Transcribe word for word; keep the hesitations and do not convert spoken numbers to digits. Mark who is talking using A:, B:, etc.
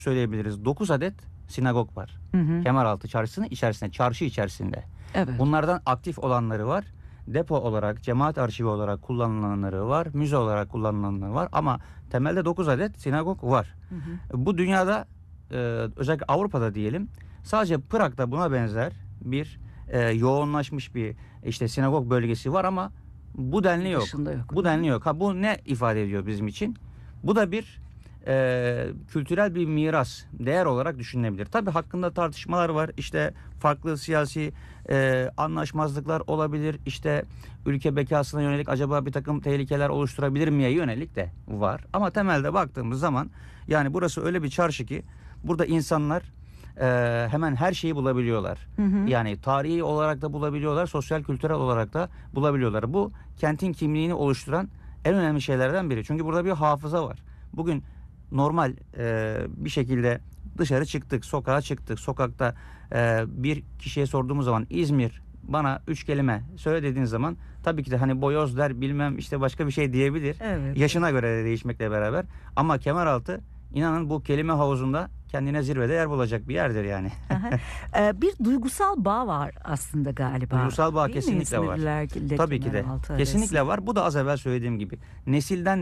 A: söyleyebiliriz. dokuz adet sinagog var.
B: Hı hı.
A: Kemeraltı Çarşısı'nın içerisinde, çarşı içerisinde.
B: Evet.
A: Bunlardan aktif olanları var. Depo olarak, cemaat arşivi olarak kullanılanları var. Müze olarak kullanılanları var. Ama temelde dokuz adet sinagog var.
B: Hı hı.
A: Bu dünyada, e, özellikle Avrupa'da diyelim, sadece Prag'da buna benzer bir e, yoğunlaşmış bir işte sinagog bölgesi var ama bu denli yok.
B: Dışında yok.
A: Bu denli yok. Ha, bu ne ifade ediyor bizim için? Bu da bir e, kültürel bir miras, değer olarak düşünülebilir. Tabii hakkında tartışmalar var. İşte farklı siyasi e, anlaşmazlıklar olabilir. İşte ülke bekasına yönelik acaba bir takım tehlikeler oluşturabilir miye yönelik de var. Ama temelde baktığımız zaman yani burası öyle bir çarşı ki burada insanlar e, hemen her şeyi bulabiliyorlar.
B: Hı hı.
A: Yani tarihi olarak da bulabiliyorlar, sosyal kültürel olarak da bulabiliyorlar. Bu kentin kimliğini oluşturan en önemli şeylerden biri. Çünkü burada bir hafıza var. Bugün normal e, bir şekilde dışarı çıktık, sokağa çıktık. Sokakta e, bir kişiye sorduğumuz zaman İzmir bana üç kelime söyle dediğin zaman tabii ki de hani boyoz der, bilmem işte başka bir şey diyebilir.
B: Evet.
A: Yaşına göre de değişmekle beraber. Ama Kemeraltı inanın bu kelime havuzunda kendine zirvede yer bulacak bir yerdir yani.
B: Ee, bir duygusal bağ var aslında galiba.
A: Duygusal bağ
B: Değil mi
A: kesinlikle var.
B: İzmirlilerle
A: Tabii ki de.
B: Kemeraltı
A: Kesinlikle
B: arasında?
A: var. Bu da az evvel söylediğim gibi nesilden